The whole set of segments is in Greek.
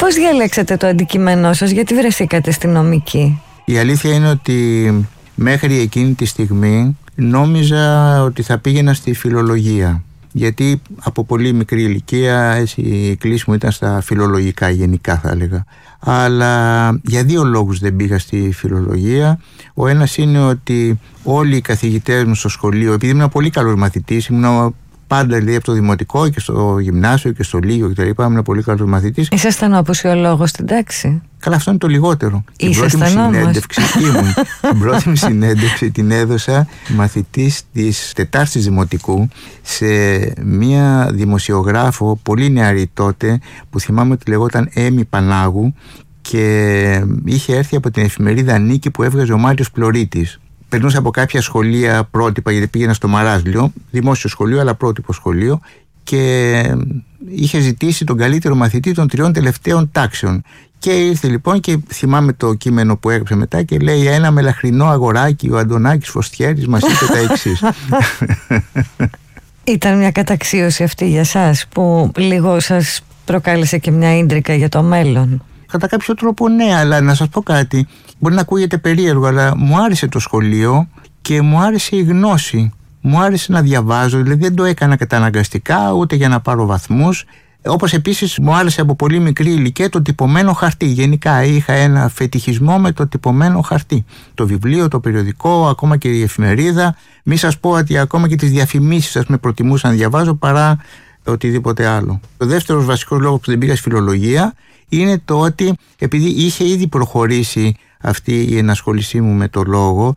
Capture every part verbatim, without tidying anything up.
Πώς διαλέξατε το αντικείμενό σας, γιατί βρεθήκατε στη νομική? Η αλήθεια είναι ότι μέχρι εκείνη τη στιγμή νόμιζα ότι θα πήγαινα στη φιλολογία. Γιατί από πολύ μικρή ηλικία έτσι, η κλίση μου ήταν στα φιλολογικά γενικά θα έλεγα. Αλλά για δύο λόγους δεν πήγα στη φιλολογία. Ο ένας είναι ότι όλοι οι καθηγητές μου στο σχολείο, επειδή ήμουν πολύ καλός μαθητής, ήμουν πάντα δηλαδή από το δημοτικό και στο γυμνάσιο και στο λύκειο και τα λοιπά, ήμουν πολύ καλός μαθητής. Ήσασταν ο απουσιολόγος στην τάξη? Καλά, αυτό είναι το λιγότερο. Ήσασταν την πρώτη μου όμως. συνέντευξη ήμουν. Την πρώτη μου συνέντευξη την έδωσα μαθητής της Τετάρτης Δημοτικού σε μία δημοσιογράφο πολύ νεαρή τότε που θυμάμαι ότι λεγόταν Έμι Πανάγου και είχε έρθει από την εφημερίδα Νίκη που έβγαζε ο Μάριος Πλωρίτης. Περνούσα από κάποια σχολεία πρότυπα, γιατί πήγαινα στο Μαράζλιο, δημόσιο σχολείο αλλά πρότυπο σχολείο, και είχε ζητήσει τον καλύτερο μαθητή των τριών τελευταίων τάξεων. Και ήρθε λοιπόν και θυμάμαι το κείμενο που έγραψε μετά και λέει: ένα μελαχρινό αγοράκι, ο Αντωνάκης Φωστιέρης μας είπε τα εξής. Ήταν μια καταξίωση αυτή για σας που λίγο σας προκάλεσε και μια ίντρικα για το μέλλον? Κατά κάποιο τρόπο ναι, αλλά να σας πω κάτι, μπορεί να ακούγεται περίεργο, αλλά μου άρεσε το σχολείο και μου άρεσε η γνώση. Μου άρεσε να διαβάζω, δηλαδή δεν το έκανα καταναγκαστικά ούτε για να πάρω βαθμούς. Όπως επίσης μου άρεσε από πολύ μικρή ηλικία το τυπωμένο χαρτί. Γενικά είχα ένα φετιχισμό με το τυπωμένο χαρτί. Το βιβλίο, το περιοδικό, ακόμα και η εφημερίδα. Μη σας πω ότι ακόμα και τις διαφημίσεις σας με προτιμούσα να διαβάζω παρά οτιδήποτε άλλο. Ο δεύτερος βασικός λόγος που δεν πήγα στη φιλολογία είναι το ότι επειδή είχε ήδη προχωρήσει αυτή η ενασχόλησή μου με το λόγο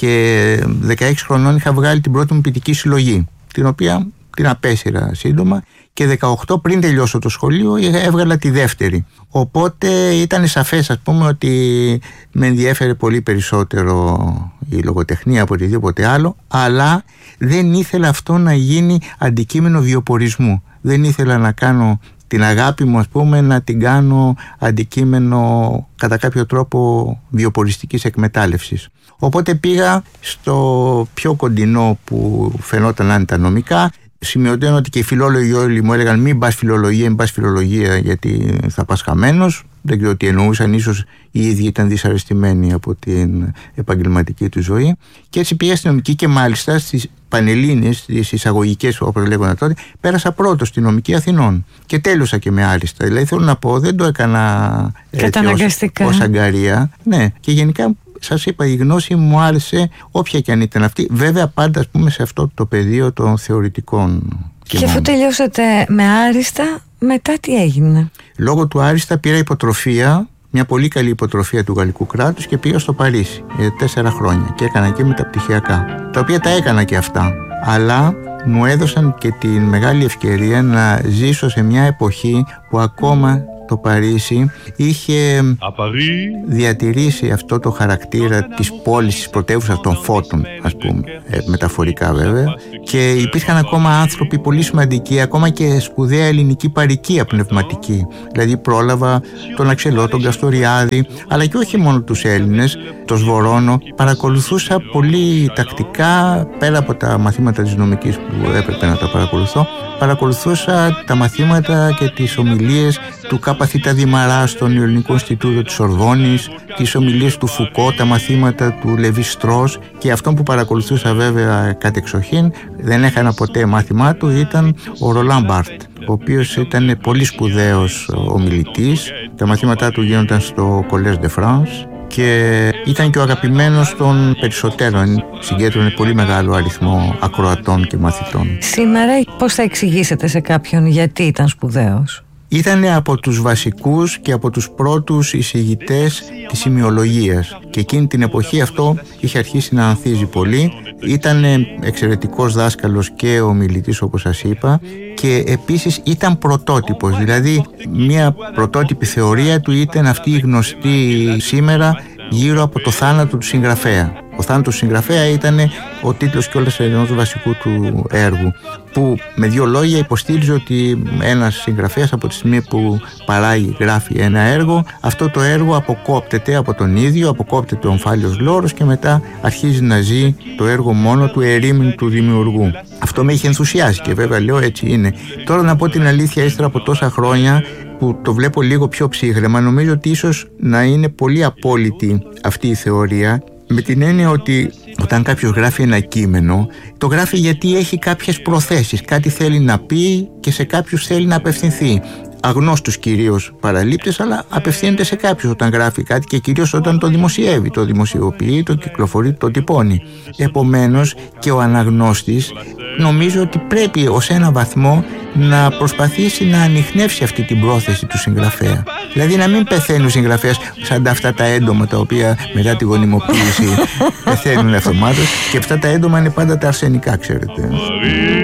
και δεκαέξι χρονών είχα βγάλει την πρώτη μου ποιητική συλλογή, την οποία την απέσυρα σύντομα, και δεκαοκτώ πριν τελειώσω το σχολείο έβγαλα τη δεύτερη. Οπότε ήταν σαφές, ας πούμε, ότι με ενδιέφερε πολύ περισσότερο η λογοτεχνία από οτιδήποτε άλλο, αλλά δεν ήθελα αυτό να γίνει αντικείμενο βιοπορισμού. Δεν ήθελα να κάνω την αγάπη μου, ας πούμε, να την κάνω αντικείμενο κατά κάποιο τρόπο βιοποριστικής εκμετάλλευσης. Οπότε πήγα στο πιο κοντινό που φαινόταν να είναι τα νομικά. Σημειωτέων ότι και οι φιλόλογοι όλοι μου έλεγαν μην πας φιλολογία, μην πας φιλολογία γιατί θα πας χαμένος. Δεν ξέρω τι εννοούσαν, ίσως οι ίδιοι ήταν δυσαρεστημένοι από την επαγγελματική του ζωή. Και έτσι πήγα στην νομική και μάλιστα στις Πανελλήνιες, στις εισαγωγικές όπως λέγονταν τότε, πέρασα πρώτος στη νομική Αθηνών και τέλειωσα και με άριστα. Δηλαδή θέλω να πω, δεν το έκανα καταναγκαστικά ως αγκαρία. Ναι, και γενικά σας είπα, η γνώση μου άρεσε όποια και αν ήταν αυτή. Βέβαια πάντα, ας πούμε, σε αυτό το πεδίο των θεωρητικών. Και, και αφού τελειώσατε με άριστα, μετά τι έγινε? Λόγω του άριστα πήρα υποτροφία, μια πολύ καλή υποτροφία του γαλλικού κράτους, και πήγα στο Παρίσι για τέσσερα χρόνια και έκανα και μεταπτυχιακά, τα οποία τα έκανα και αυτά, αλλά μου έδωσαν και την μεγάλη ευκαιρία να ζήσω σε μια εποχή που ακόμα το Παρίσι είχε διατηρήσει αυτό το χαρακτήρα της πόλης, της πρωτεύουσας των φώτων, ας πούμε, ε, μεταφορικά βέβαια, και υπήρχαν ακόμα άνθρωποι πολύ σημαντικοί, ακόμα και σπουδαία ελληνική παροικία πνευματική. Δηλαδή πρόλαβα τον Αξελό, τον Καστοριάδη, αλλά και όχι μόνο τους Έλληνες, τον Σβορώνο. Παρακολουθούσα πολύ τακτικά, πέρα από τα μαθήματα της νομικής που έπρεπε να τα παρακολουθώ, παρακολουθούσα τα μαθήματα και τις ομιλίες του Καπαθήτα Δημαρά στον Ελληνικό Ινστιτούτο της Ορδόνης, τις ομιλίες του Φουκώ, τα μαθήματα του Λεβί Στρός, και αυτό που παρακολουθούσα βέβαια κατεξοχήν, δεν έχανα ποτέ μάθημά του, ήταν ο Ρολάν Μπάρτ, ο οποίος ήταν πολύ σπουδαίος ομιλητής. Τα μαθήματά του γίνονταν στο Collège de France και ήταν και ο αγαπημένος των περισσότερων. Συγκέντρωνε πολύ μεγάλο αριθμό ακροατών και μαθητών. Σήμερα πώς θα εξηγήσετε σε κάποιον γιατί ήταν σπουδαίος? Ήταν από τους βασικούς και από τους πρώτους εισηγητές της σημειολογίας και εκείνη την εποχή αυτό είχε αρχίσει να ανθίζει πολύ. Ήταν εξαιρετικός δάσκαλος και ομιλητής, όπως σας είπα, και επίσης ήταν πρωτότυπος, δηλαδή μια πρωτότυπη θεωρία του ήταν αυτή η γνωστή σήμερα γύρω από το θάνατο του συγγραφέα. Ο θάνατος του συγγραφέα ήταν ο τίτλος κιόλας ενός βασικού του έργου, που με δύο λόγια υποστήριζε ότι ένας συγγραφέας από τη στιγμή που παράγει, γράφει ένα έργο, αυτό το έργο αποκόπτεται από τον ίδιο, αποκόπτεται ο ομφάλιος λόρος και μετά αρχίζει να ζει το έργο μόνο του, ερήμην του δημιουργού. Αυτό με είχε ενθουσιάσει και βέβαια λέω έτσι είναι. Τώρα να πω την αλήθεια, ύστερα από τόσα χρόνια που το βλέπω λίγο πιο ψύχρεμα, νομίζω ότι ίσως να είναι πολύ απόλυτη αυτή η θεωρία, με την έννοια ότι όταν κάποιος γράφει ένα κείμενο, το γράφει γιατί έχει κάποιες προθέσεις, κάτι θέλει να πει και σε κάποιους θέλει να απευθυνθεί. Αγνώστους κυρίως παραλήπτες, αλλά απευθύνεται σε κάποιους όταν γράφει κάτι και κυρίως όταν το δημοσιεύει, το δημοσιοποιεί, το κυκλοφορεί, το τυπώνει. Επομένως και ο αναγνώστης νομίζω ότι πρέπει ως ένα βαθμό να προσπαθήσει να ανιχνεύσει αυτή την πρόθεση του συγγραφέα. Δηλαδή να μην πεθαίνει ο συγγραφέας σαν αυτά τα έντομα τα οποία μετά τη γονιμοποίηση πεθαίνουν αυτομάτως, και αυτά τα έντομα είναι πάντα τα αρσενικά, ξέρετε.